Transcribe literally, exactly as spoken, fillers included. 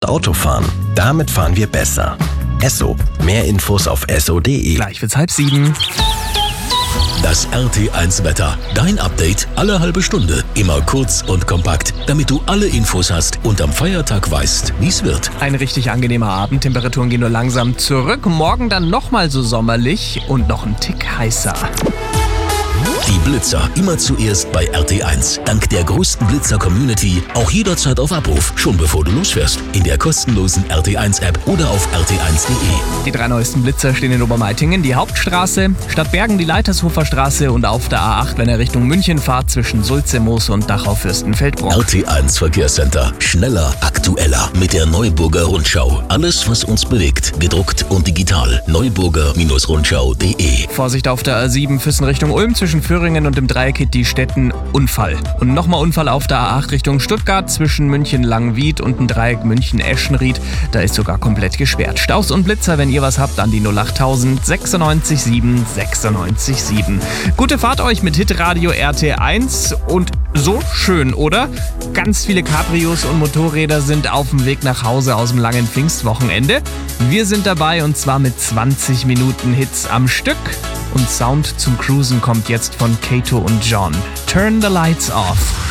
Autofahren. Damit fahren wir besser. Esso. Mehr Infos auf esso punkt de. Gleich wird's halb sieben. Das R T eins Wetter. Dein Update alle halbe Stunde. Immer kurz und kompakt, damit du alle Infos hast und am Feiertag weißt, wie's wird. Ein richtig angenehmer Abend. Temperaturen gehen nur langsam zurück. Morgen dann nochmal so sommerlich und noch ein Tick heißer. Die Blitzer immer zuerst bei R T eins. Dank der größten Blitzer-Community auch jederzeit auf Abruf, schon bevor du losfährst. In der kostenlosen R T eins App oder auf r t eins punkt de. Die drei neuesten Blitzer stehen in Obermeitingen, die Hauptstraße, Stadtbergen die Leitershofer Straße und auf der A acht, wenn er Richtung München fahrt, zwischen Sulze, Moos und Dachau-Fürstenfeldbruck. R T eins Verkehrscenter. Schneller, aktueller mit der Neuburger Rundschau. Alles, was uns bewegt, gedruckt und digital. neuburger Rundschau punkt de. Vorsicht auf der A sieben Füssen Richtung Ulm zwischen Föhringen und dem Dreieck die Städten Unfall. Und nochmal Unfall auf der A acht Richtung Stuttgart zwischen München-Langwied und dem Dreieck München-Eschenried. Da ist sogar komplett gesperrt. Staus und Blitzer, wenn ihr was habt, an die null achttausend sechsundneunzig sieben sechsundneunzig sieben. Gute Fahrt euch mit Hitradio R T eins und so schön, oder? Ganz viele Cabrios und Motorräder sind auf dem Weg nach Hause aus dem langen Pfingstwochenende. Wir sind dabei und zwar mit zwanzig Minuten Hits am Stück. Und Sound zum Cruisen kommt jetzt von Kato und John. Turn the Lights Off.